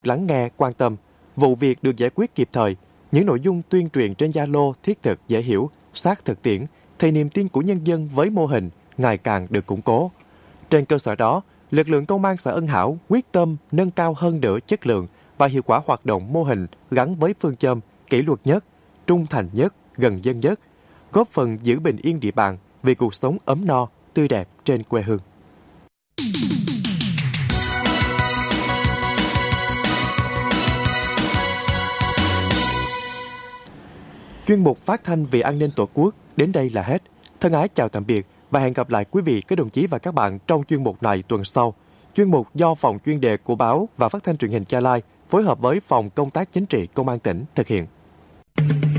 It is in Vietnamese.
lắng nghe, quan tâm, vụ việc được giải quyết kịp thời, những nội dung tuyên truyền trên Zalo thiết thực dễ hiểu, sát thực tiễn, thì niềm tin của nhân dân với mô hình ngày càng được củng cố. Trên cơ sở đó, lực lượng công an xã Ân Hảo quyết tâm nâng cao hơn nữa chất lượng và hiệu quả hoạt động mô hình gắn với phương châm kỷ luật nhất, trung thành nhất, gần dân nhất, góp phần giữ bình yên địa bàn vì cuộc sống ấm no, tươi đẹp trên quê hương. Chuyên mục phát thanh vì an ninh Tổ quốc đến đây là hết. Thân ái chào tạm biệt và hẹn gặp lại quý vị, các đồng chí và các bạn trong chuyên mục này tuần sau. Chuyên mục do Phòng chuyên đề của Báo và Phát thanh Truyền hình Gia Lai phối hợp với Phòng Công tác Chính trị Công an tỉnh thực hiện.